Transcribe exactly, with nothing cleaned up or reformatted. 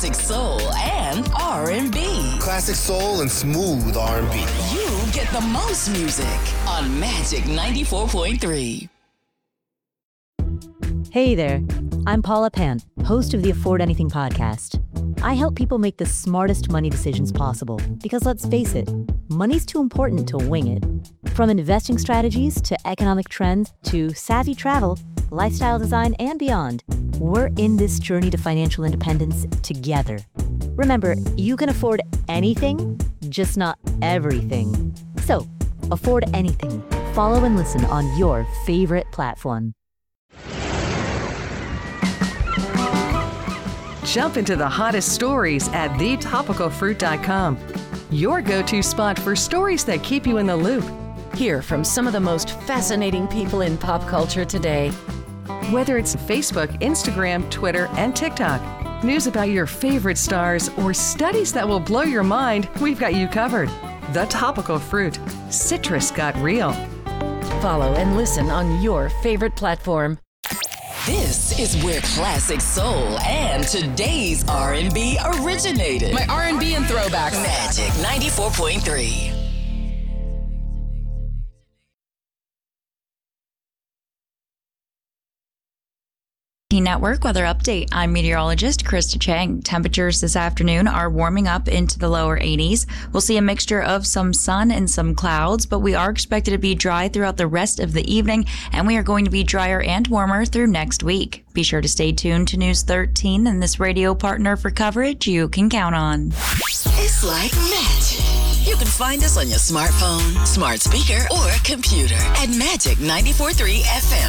classic soul and R and B. Classic soul and smooth R and B. You get the most music on Magic ninety-four point three. Hey there, I'm Paula Pant, host of the Afford Anything podcast. I help people make the smartest money decisions possible because let's face it, money's too important to wing it. From investing strategies to economic trends to savvy travel, lifestyle design, and beyond, we're in this journey to financial independence together. Remember, you can afford anything, just not everything. So, afford anything. Follow and listen on your favorite platform. Jump into the hottest stories at the topical fruit dot com. Your go-to spot for stories that keep you in the loop. Hear from some of the most fascinating people in pop culture today. Whether it's Facebook, Instagram, Twitter, and TikTok, news about your favorite stars, or studies that will blow your mind, we've got you covered. The Topical Fruit. Citrus got real. Follow and listen on your favorite platform. This is where classic soul and today's R and B originated. My R and B and throwbacks. Magic ninety-four point three. Network weather update. I'm meteorologist Krista Chang. Temperatures this afternoon are warming up into the lower eighties. We'll see a mixture of some sun and some clouds, but we are expected to be dry throughout the rest of the evening, and we are going to be drier and warmer through next week. Be sure to stay tuned to News thirteen and this radio partner for coverage you can count on. It's like magic. You can find us on your smartphone, smart speaker, or computer at Magic ninety-four point three F M.